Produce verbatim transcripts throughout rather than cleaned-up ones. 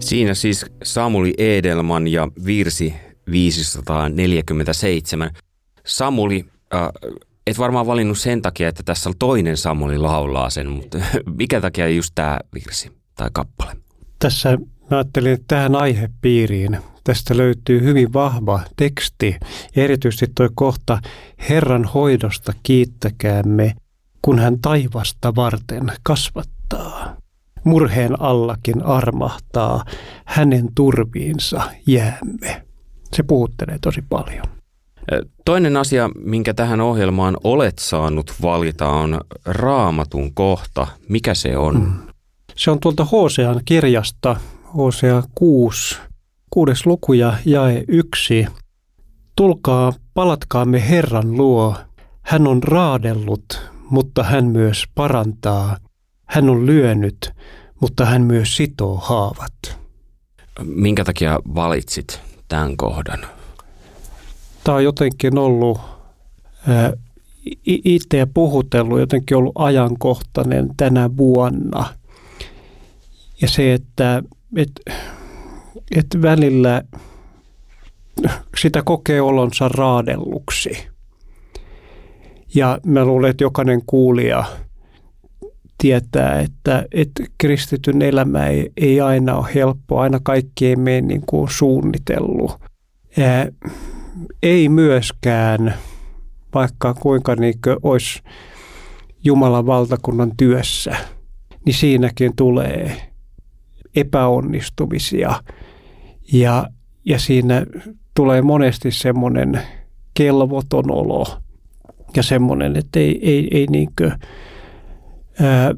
Siinä siis Samuli Edelman ja virsi viisisataaneljäkymmentäseitsemän. Samuli, äh, et varmaan valinnut sen takia, että tässä toinen Samuli laulaa sen, mutta mikä takia just tämä virsi tai kappale? Tässä mä ajattelin, että tähän aihepiiriin tästä löytyy hyvin vahva teksti ja erityisesti tuo kohta Herran hoidosta kiittäkäämme, kun hän taivasta varten kasvattaa. Murheen allakin armahtaa, hänen turviinsa jäämme. Se puhuttelee tosi paljon. Toinen asia, minkä tähän ohjelmaan olet saanut valita, on Raamatun kohta. Mikä se on? Hmm. Se on tuolta Hosean kirjasta, Hosea kuusi, kuudes luku ja jae yksi. Tulkaa, palatkaamme Herran luo. Hän on raadellut, mutta hän myös parantaa. Hän on lyönyt, mutta hän myös sitoo haavat. Minkä takia valitsit tämän kohdan? Tämä on jotenkin ollut ää, itseä puhutellut, jotenkin ollut ajankohtainen tänä vuonna. Ja se, että et, et välillä sitä kokee olonsa raadelluksi. Ja mä luulen, että jokainen kuulija tietää, että, että kristityn elämä ei, ei aina ole helppoa, aina kaikki ei mene niin kuin suunnitellut. Ää, ei myöskään, vaikka kuinka niin kuin olisi Jumalan valtakunnan työssä, niin siinäkin tulee epäonnistumisia ja, ja siinä tulee monesti semmoinen kelvoton olo ja semmoinen, että ei, ei, ei niin kuin Ää,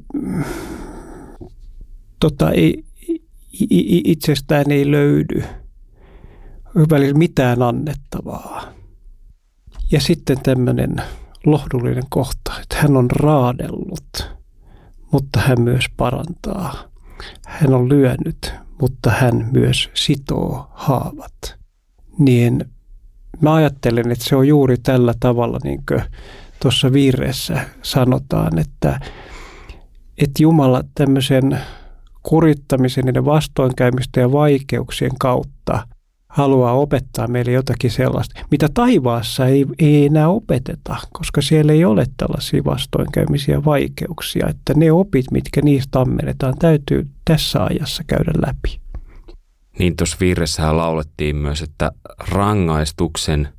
tota, ei, itsestään ei löydy välillä mitään annettavaa. Ja sitten tämmöinen lohdullinen kohta, että hän on raadellut, mutta hän myös parantaa. Hän on lyönyt, mutta hän myös sitoo haavat. Niin mä ajattelen, että se on juuri tällä tavalla, niin kuin tuossa virreessä sanotaan, että että Jumala tämmöisen kurittamisen, niiden vastoinkäymisten ja vaikeuksien kautta haluaa opettaa meille jotakin sellaista, mitä taivaassa ei, ei enää opeteta, koska siellä ei ole tällaisia vastoinkäymisiä vaikeuksia, että ne opit, mitkä niistä ammennetaan, täytyy tässä ajassa käydä läpi. Niin tuossa virressähän laulettiin myös, että rangaistuksen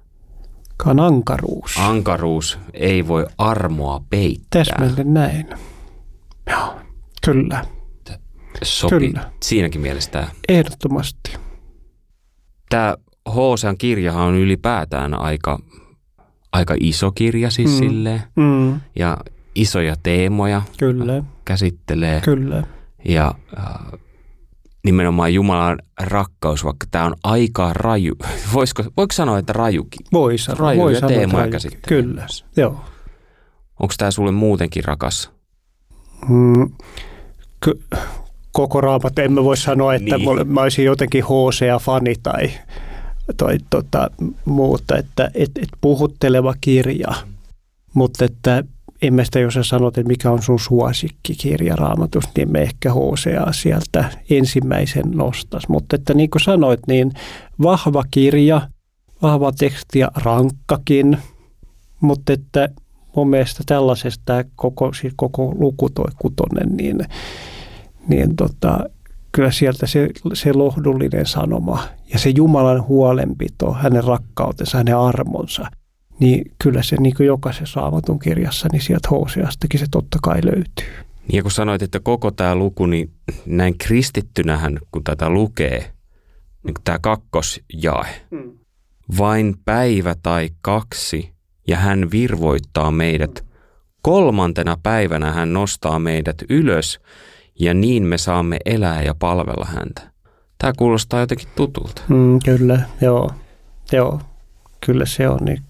ankaruus. Ankaruus ei voi armoa peittää. Täsmälleen näin. Joo, kyllä. Sopii kyllä. Siinäkin mielessä tämä. Ehdottomasti. Tämä Hosean kirjahan on ylipäätään aika, aika iso kirja siis mm. silleen. Mm. Ja isoja teemoja kyllä. käsittelee. Kyllä. Ja äh, nimenomaan Jumalan rakkaus, vaikka tämä on aika raju. Voisiko, voiko sanoa, että rajukin? Voi sanoa. Rajuja voi sanoa, teemoja käsittelee. Kyllä, joo. Onko tämä sulle muutenkin rakas? Mm, k- koko Raamat, en mä voi sanoa, että niin. mä olisin jotenkin Hosea-fani tai, tai tota, muuta, että et, et puhutteleva kirja, mutta että en mä sitä, jos sä sanot, että mikä on sun suosikkikirja Raamatusta, niin me ehkä Hoseaa sieltä ensimmäisen nostas, mutta että niin kuin sanoit, niin vahva kirja, vahva teksti ja rankkakin, mutta että mun mielestä tällaisesta koko, siis koko luku toi kutonen, niin, niin tota, kyllä sieltä se, se lohdullinen sanoma ja se Jumalan huolenpito, hänen rakkautensa, hänen armonsa, niin kyllä se niin kuin jokaisessa Raamatun kirjassa, niin sieltä Hoseastakin se totta kai löytyy. Ja kun sanoit, että koko tämä luku, niin näin kristittynähän, kun tätä lukee, niin tämä kakkosjae, hmm. vain päivä tai kaksi, ja hän virvoittaa meidät. Kolmantena päivänä hän nostaa meidät ylös, ja niin me saamme elää ja palvella häntä. Tämä kuulostaa jotenkin tutulta. Mm, kyllä, joo. joo. Kyllä se on. Niin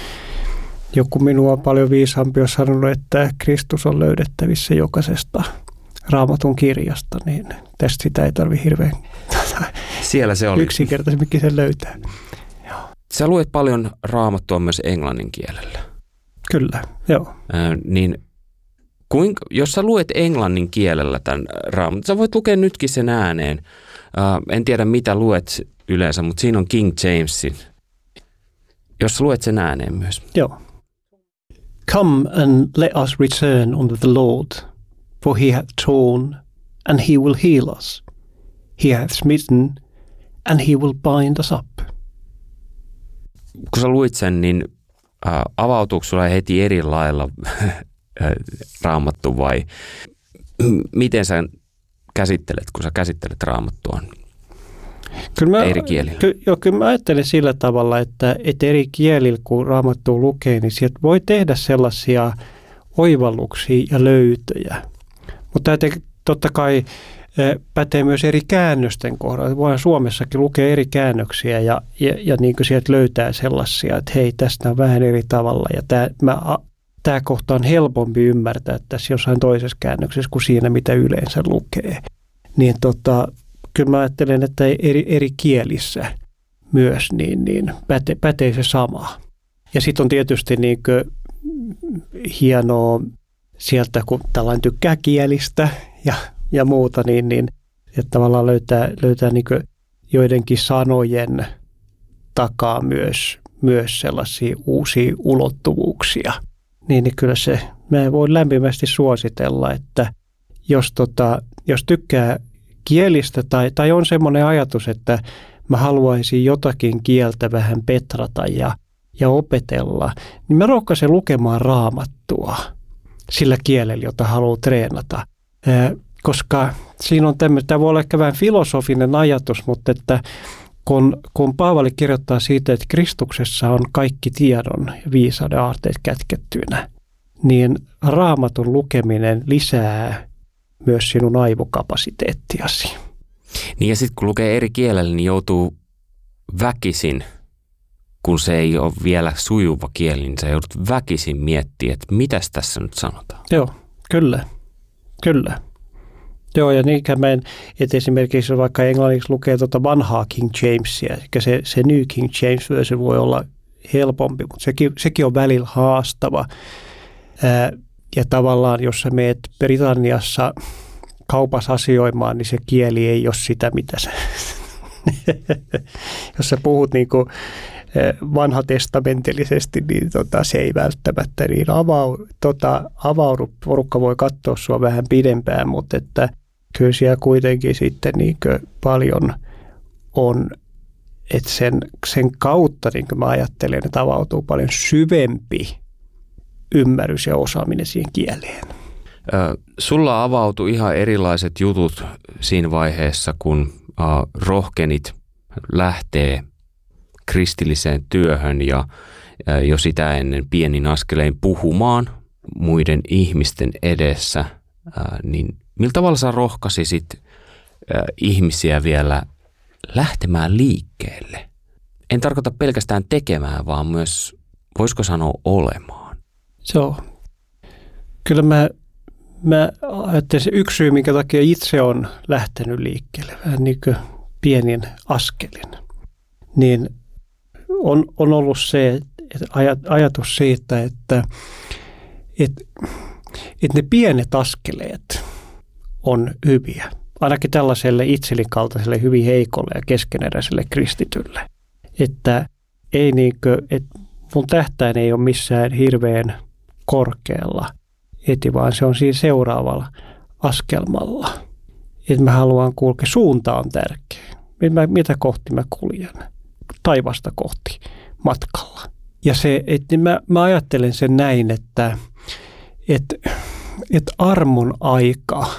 joku minua paljon viisaampi on sanonut, että Kristus on löydettävissä jokaisesta Raamatun kirjasta, niin tästä sitä ei tarvitse hirveän Siellä se oli. yksinkertaisemminkin sen löytää. Sä luet paljon Raamattua myös englannin kielellä. Kyllä, joo. Äh, niin kuinka, jos sä luet englannin kielellä tämän Raamatun, sä voit lukea nytkin sen ääneen. Uh, en tiedä mitä luet yleensä, mutta siinä on King Jamesin. Jos luet sen ääneen myös. Joo. Come and let us return unto the Lord, for he hath torn, and he will heal us. He hath smitten, and he will bind us up. Kun sä luit sen, niin äh, avautuuko sulla heti eri lailla Raamattu vai miten sä käsittelet, kun sä käsittelet Raamattua kyllä mä, eri kielillä? Ky, joo, kyllä mä ajattelen sillä tavalla, että, että eri kielillä kun Raamattua lukee, niin sieltä voi tehdä sellaisia oivalluksia ja löytöjä. Mutta tämä totta kai pätee myös eri käännösten kohdalla. Voidaan Suomessakin lukea eri käännöksiä ja, ja, ja niin kuin sieltä löytää sellaisia, että hei, tästä on vähän eri tavalla. Ja tämä, mä, tämä kohta on helpompi ymmärtää tässä jossain toisessa käännöksessä kuin siinä, mitä yleensä lukee. Niin tota, kyllä mä ajattelen, että eri, eri kielissä myös niin, niin päte, pätee se sama. Ja sitten on tietysti niin kuin hienoa sieltä, kun tällainen tykkää kielistä ja ja muuta, niin, niin että tavallaan löytää, löytää niin kuin joidenkin sanojen takaa myös, myös sellaisia uusia ulottuvuuksia. Niin, niin kyllä se, mä voin lämpimästi suositella, että jos, tota, jos tykkää kielistä tai, tai on semmoinen ajatus, että mä haluaisin jotakin kieltä vähän petrata ja, ja opetella, niin mä rohkaisen lukemaan Raamattua sillä kielellä, jota haluaa treenata. Koska siinä on tämmöinen, tämä voi olla ehkä vähän filosofinen ajatus, mutta että kun, kun Paavali kirjoittaa siitä, että Kristuksessa on kaikki tiedon ja viisauden aarteet kätkettyinä, niin Raamatun lukeminen lisää myös sinun aivokapasiteettiasi. Niin ja sitten kun lukee eri kielellä, niin joutuu väkisin, kun se ei ole vielä sujuva kieli, niin sä joudut väkisin miettimään, että mitäs tässä nyt sanotaan. Joo, kyllä, kyllä. Joo, ja niinkään mä en, että esimerkiksi vaikka englanniksi lukee tuota vanhaa King Jamesia, eli se, se New King James version voi olla helpompi, mutta sekin, sekin on välillä haastava. Ää, ja tavallaan, jos sä meet Britanniassa kaupassa asioimaan, niin se kieli ei ole sitä, mitä sä... jos sä puhut niin kuin vanhatestamentillisesti, niin tota, se ei välttämättä niin avau, tota, avaudu. Porukka voi katsoa sua vähän pidempään, mutta että kyllä siellä kuitenkin sitten niin paljon on, että sen, sen kautta niin mä ajattelen, että avautuu paljon syvempi ymmärrys ja osaaminen siihen kieleen. Ö, sulla avautui ihan erilaiset jutut siinä vaiheessa, kun äh, rohkenit lähtee kristilliseen työhön ja äh, jo sitä ennen pienin askelein puhumaan muiden ihmisten edessä, äh, niin millä tavalla sä rohkaisit äh, ihmisiä vielä lähtemään liikkeelle? En tarkoita pelkästään tekemään, vaan myös, voisiko sanoa, olemaan. Se on. Kyllä mä, mä ajattelin se yksi syy, minkä takia itse on lähtenyt liikkeelle, vähän niin kuin pienin askelin, niin on, on ollut se että ajatus siitä, että, että, että ne pienet askeleet on hyviä. Ainakin tällaiselle itselin kaltaiselle hyvin heikolle ja keskeneräiselle kristitylle. Että ei niinkö, että mun tähtäin ei ole missään hirveän korkealla eti, vaan se on siinä seuraavalla askelmalla. Että mä haluan kulkea, suunta on tärkeä. Mitä kohti mä kuljen? Taivasta kohti matkalla. Ja se, että mä, mä ajattelen sen näin, että, että, että armon aika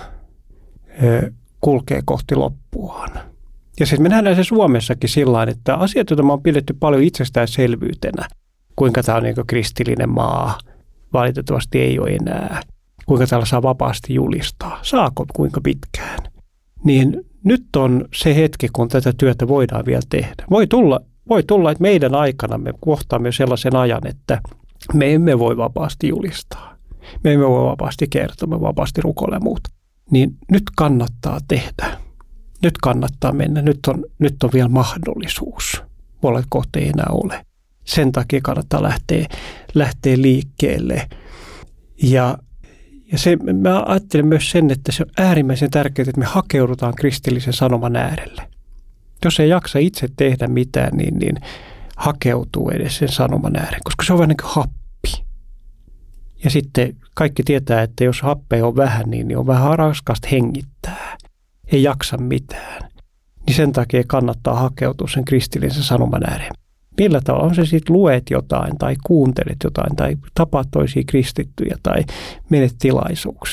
ö, kulkee kohti loppuaan. Ja sitten me nähdään se Suomessakin sillain, että asiat, joita mä oon pidetty paljon itsestäänselvyytenä, kuinka tämä on niin kuin kristillinen maa, valitettavasti ei ole enää, kuinka täällä saa vapaasti julistaa, saako kuinka pitkään, niin nyt on se hetki, kun tätä työtä voidaan vielä tehdä. Voi tulla, voi tulla että meidän aikana me kohtaamme sellaisen ajan, että me emme voi vapaasti julistaa. Me emme voi vapaasti kertoa, me vapaasti rukoilla ja muuta. Niin nyt kannattaa tehdä. Nyt kannattaa mennä. Nyt on, nyt on vielä mahdollisuus. Molemmat kohta ei enää ole. Sen takia kannattaa lähteä, lähteä liikkeelle. Ja, Ja se, mä ajattelen myös sen, että se on äärimmäisen tärkeää, että me hakeudutaan kristillisen sanoman äärelle. Jos ei jaksa itse tehdä mitään, niin, niin hakeutuu edes sen sanoman ääreen, koska se on vähän niin kuin happi. Ja sitten kaikki tietää, että jos happea on vähän, niin on vähän raskasta hengittää. Ei jaksa mitään. Niin sen takia kannattaa hakeutua sen kristillisen sanoman ääreen. Millä tavalla on se sitten luet jotain tai kuuntelet jotain tai tapaat toisia kristittyjä tai menet tilaisuuksiin.